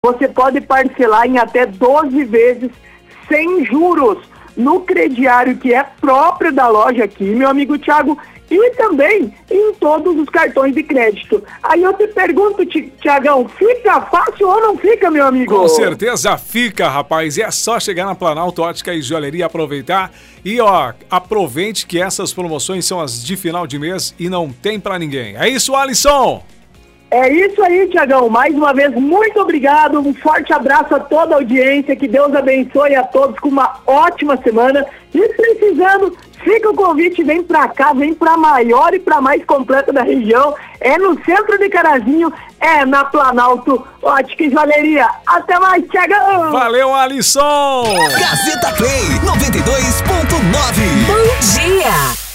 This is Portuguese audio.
você pode parcelar em até 12 vezes sem juros no crediário que é próprio da loja aqui, meu amigo Thiago, e também em todos os cartões de crédito. Aí eu te pergunto, Thiagão, fica fácil ou não fica, meu amigo? Com certeza fica, rapaz. É só chegar na Planalto Ótica e Joalheria, aproveitar. E ó, aproveite que essas promoções são as de final de mês e não tem pra ninguém. É isso, Alisson? É isso aí, Thiagão. Mais uma vez, muito obrigado. Um forte abraço a toda a audiência. Que Deus abençoe a todos com uma ótima semana. E precisando, fica o convite, vem pra cá, vem pra maior e pra mais completa da região. É no centro de Carazinho, é na Planalto Ótica e Joalheria. Até mais, Thiagão! Valeu, Alisson! Gazeta Play 92.9. Bom dia!